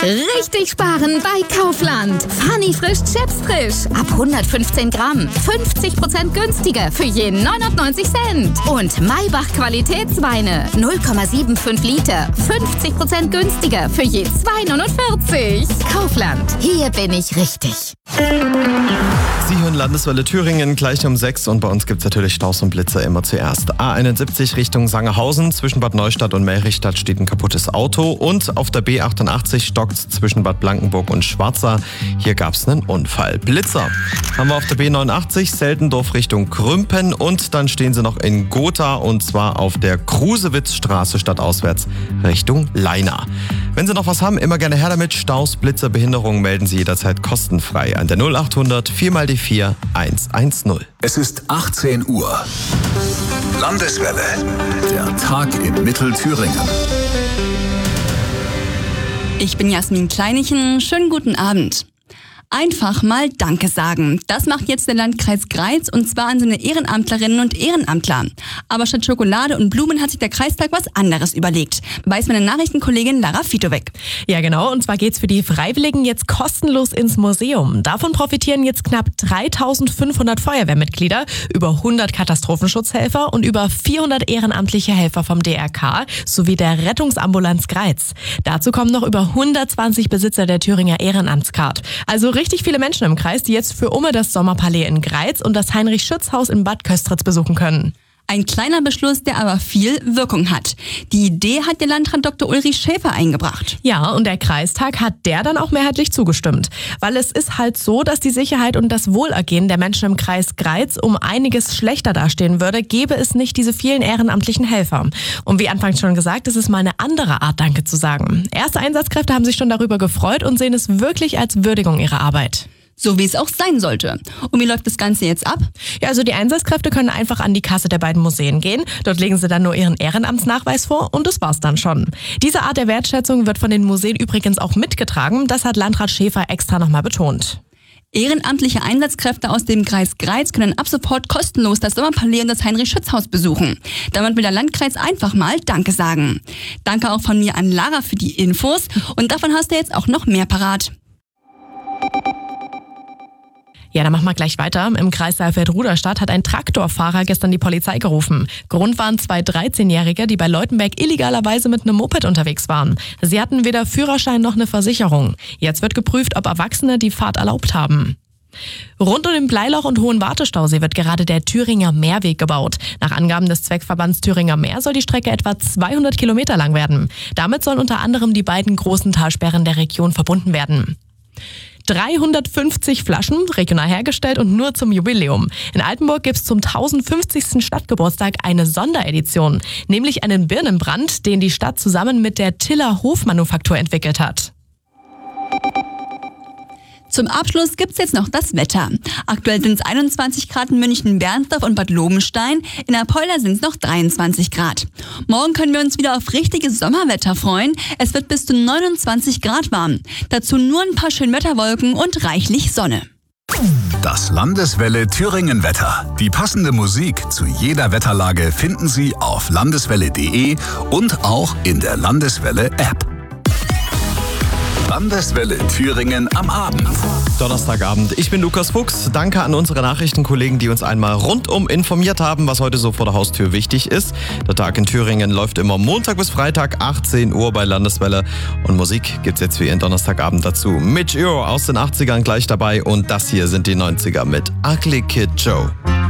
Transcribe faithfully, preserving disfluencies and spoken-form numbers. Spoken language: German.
Richtig sparen bei Kaufland. Funny frisch Chips frisch. Ab hundertfünfzehn Gramm. fünfzig Prozent günstiger für jeden neunundneunzig Cent. Und Maybach Qualitätsweine. null Komma fünfundsiebzig Liter. fünfzig Prozent günstiger für je zwei neunundvierzig. Kaufland. Hier bin ich richtig. Sie hören Landeswelle Thüringen gleich um sechs und bei uns gibt es natürlich Staus und Blitzer immer zuerst. A einundsiebzig Richtung Sangerhausen, zwischen Bad Neustadt und Melrichstadt steht ein kaputtes Auto und auf der B achtundachtzig stockt zwischen Bad Blankenburg und Schwarza. Hier gab es einen Unfall. Blitzer haben wir auf der B neunundachtzig Seldendorf Richtung Krümpen und dann stehen sie noch in Gotha und zwar auf der Krusewitzstraße stadtauswärts Richtung Leina. Wenn Sie noch was haben, immer gerne her damit. Staus, Blitzer, Behinderungen melden Sie jederzeit kostenfrei an der null achthundert vier mal die vier eins eins null. Es ist achtzehn Uhr. Landeswelle. Der Tag in Mittelthüringen. Ich bin Jasmin Kleinichen. Schönen guten Abend. Einfach mal Danke sagen. Das macht jetzt der Landkreis Greiz und zwar an seine Ehrenamtlerinnen und Ehrenamtler. Aber statt Schokolade und Blumen hat sich der Kreistag was anderes überlegt. Weiß meine Nachrichtenkollegin Lara Fitowek. Ja genau, und zwar geht's für die Freiwilligen jetzt kostenlos ins Museum. Davon profitieren jetzt knapp dreitausendfünfhundert Feuerwehrmitglieder, über hundert Katastrophenschutzhelfer und über vierhundert ehrenamtliche Helfer vom D R K sowie der Rettungsambulanz Greiz. Dazu kommen noch über hundertzwanzig Besitzer der Thüringer Ehrenamtscard. Also richtig viele Menschen im Kreis, die jetzt für Umme das Sommerpalais in Greiz und das Heinrich-Schütz-Haus in Bad Köstritz besuchen können. Ein kleiner Beschluss, der aber viel Wirkung hat. Die Idee hat der Landrat Doktor Ulrich Schäfer eingebracht. Ja, und der Kreistag hat der dann auch mehrheitlich zugestimmt. Weil es ist halt so, dass die Sicherheit und das Wohlergehen der Menschen im Kreis Greiz um einiges schlechter dastehen würde, gäbe es nicht diese vielen ehrenamtlichen Helfer. Und wie anfangs schon gesagt, ist es mal eine andere Art, Danke zu sagen. Erste Einsatzkräfte haben sich schon darüber gefreut und sehen es wirklich als Würdigung ihrer Arbeit. So wie es auch sein sollte. Und wie läuft das Ganze jetzt ab? Ja, also die Einsatzkräfte können einfach an die Kasse der beiden Museen gehen. Dort legen sie dann nur ihren Ehrenamtsnachweis vor und das war's dann schon. Diese Art der Wertschätzung wird von den Museen übrigens auch mitgetragen. Das hat Landrat Schäfer extra nochmal betont. Ehrenamtliche Einsatzkräfte aus dem Kreis Greiz können ab sofort kostenlos das Sommerpalais und das Heinrich-Schütz-Haus besuchen. Damit will der Landkreis einfach mal Danke sagen. Danke auch von mir an Lara für die Infos und davon hast du jetzt auch noch mehr parat. Ja, dann machen wir gleich weiter. Im Kreis Saalfeld-Ruderstadt hat ein Traktorfahrer gestern die Polizei gerufen. Grund waren zwei dreizehnjährige, die bei Leutenberg illegalerweise mit einem Moped unterwegs waren. Sie hatten weder Führerschein noch eine Versicherung. Jetzt wird geprüft, ob Erwachsene die Fahrt erlaubt haben. Rund um den Bleiloch und Hohen Wartestausee wird gerade der Thüringer Meerweg gebaut. Nach Angaben des Zweckverbands Thüringer Meer soll die Strecke etwa zweihundert Kilometer lang werden. Damit sollen unter anderem die beiden großen Talsperren der Region verbunden werden. dreihundertfünfzig Flaschen, regional hergestellt und nur zum Jubiläum. In Altenburg gibt's zum tausendfünfzigsten Stadtgeburtstag eine Sonderedition, nämlich einen Birnenbrand, den die Stadt zusammen mit der Tiller Hofmanufaktur entwickelt hat. Zum Abschluss gibt's jetzt noch das Wetter. Aktuell sind es einundzwanzig Grad in München, Bernsdorf und Bad Lobenstein. In Apolda sind es noch dreiundzwanzig Grad. Morgen können wir uns wieder auf richtiges Sommerwetter freuen. Es wird bis zu neunundzwanzig Grad warm. Dazu nur ein paar Schönwetterwolken und reichlich Sonne. Das Landeswelle Thüringen Wetter. Die passende Musik zu jeder Wetterlage finden Sie auf landeswelle punkt de und auch in der Landeswelle App. Landeswelle Thüringen am Abend. Donnerstagabend. Ich bin Lukas Fuchs. Danke an unsere Nachrichtenkollegen, die uns einmal rundum informiert haben, was heute so vor der Haustür wichtig ist. Der Tag in Thüringen läuft immer Montag bis Freitag, achtzehn Uhr bei Landeswelle. Und Musik gibt's jetzt für Ihren Donnerstagabend dazu. Mitch Ure aus den achtzigern gleich dabei und das hier sind die neunziger mit Ugly Kid Joe.